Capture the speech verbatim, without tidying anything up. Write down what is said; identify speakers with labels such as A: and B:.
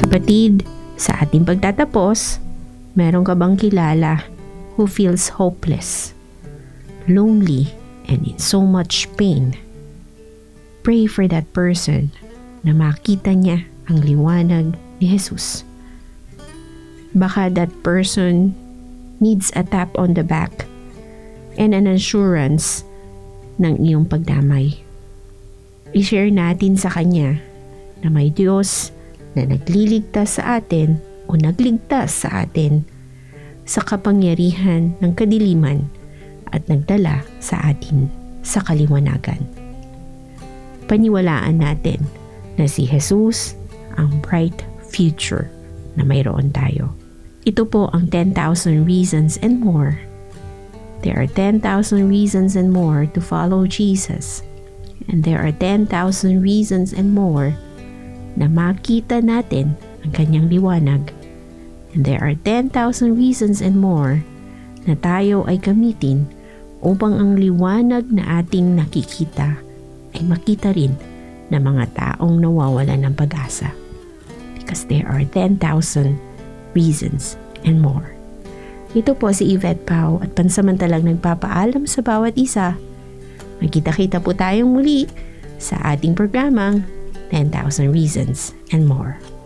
A: Kapatid, sa ating pagtatapos, meron ka bang kilala who feels hopeless, lonely, and in so much pain? Pray for that person na makita niya ang liwanag ni Jesus. Baka that person needs a tap on the back and an assurance ng iyong pagdamay. I-share natin sa kanya na may Diyos na nagliligtas sa atin o nagligtas sa atin sa kapangyarihan ng kadiliman at nagdala sa atin sa kaliwanagan. Paniwalaan natin na si Jesus ang bright future na mayroon tayo. Ito po ang ten thousand reasons and more. There are ten thousand reasons and more to follow Jesus. And there are ten thousand reasons and more na makita natin ang kanyang liwanag. And there are ten thousand reasons and more na tayo ay gamitin upang ang liwanag na ating nakikita ay makita rin ng mga taong nawawalan ng pag-asa. Because there are ten thousand reasons and more. Ito po si Yvette Pau at pansamantalang nagpapaalam sa bawat isa. Magkita-kita po tayong muli sa ating programang ten thousand Reasons and More.